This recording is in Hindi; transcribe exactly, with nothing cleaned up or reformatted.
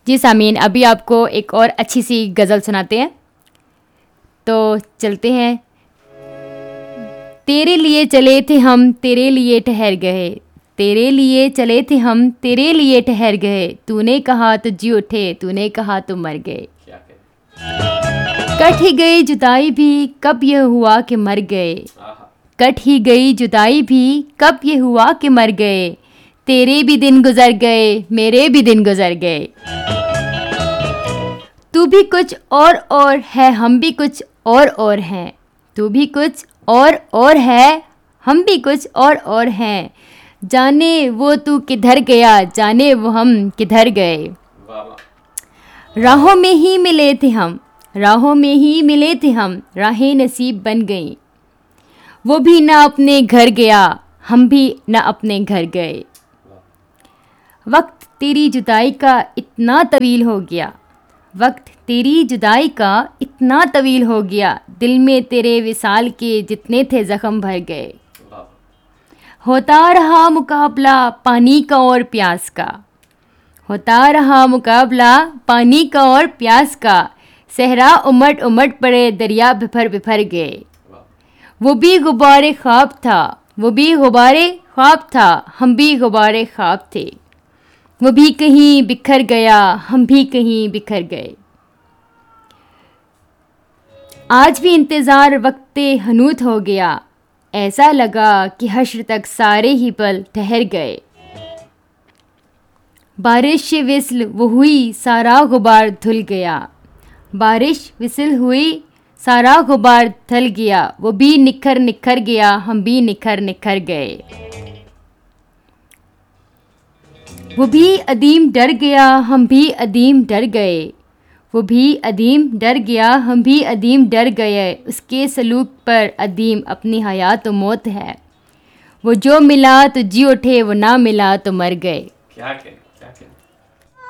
जी सामीन, अभी आपको एक और अच्छी सी गज़ल सुनाते हैं, तो चलते हैं। तेरे लिए चले थे हम, तेरे लिए ठहर गए, तेरे लिए चले थे हम, तेरे लिए ठहर गए, तूने कहा तो जी उठे, तूने कहा तो मर गए। कट ही गई जुदाई भी, कब यह हुआ कि मर गए, कट ही गई जुदाई भी, कब ये हुआ कि मर गए, तेरे भी दिन गुजर गए, मेरे भी दिन गुजर गए। तू भी कुछ और और है, हम भी कुछ और और हैं, तू भी कुछ और और है, हम भी कुछ और और हैं, जाने वो तू किधर गया, जाने वो हम किधर गए। राहों में ही मिले थे हम, राहों में ही मिले थे हम, राहें नसीब बन गईं, वो भी ना अपने घर गया, हम भी ना अपने घर गए। वक्त तेरी जुदाई का इतना तवील हो गया, वक्त तेरी जुदाई का इतना तवील हो गया, दिल में तेरे विसाल के जितने थे ज़ख्म भर गए। होता रहा मुकाबला पानी का और प्यास का, होता रहा मुकाबला पानी का और प्यास का, सहरा उमट उमट पड़े, दरिया बिफर बिफर गए। वो भी गुब्बारे ख्वाब था, वो भी गुब्बारे ख्वाब था, हम भी गुब्बारे ख्वाब थे, वो भी कहीं बिखर गया, हम भी कहीं बिखर गए। आज भी इंतज़ार वक्ते हनूत हो गया, ऐसा लगा कि हश्र तक सारे ही पल ठहर गए। बारिश विस्ल वो हुई, सारा गुबार धुल गया, बारिश विस्ल हुई, सारा गुबार धुल गया, वो भी निखर निखर गया, हम भी निखर निखर गए। वो भी अदीम डर गया, हम भी अदीम डर गए, वो भी अदीम डर गया, हम भी अदीम डर गए, उसके सलूक पर अदीम अपनी हयात व मौत है, वो जो मिला तो जी उठे, वो ना मिला तो मर गए। क्या कहें।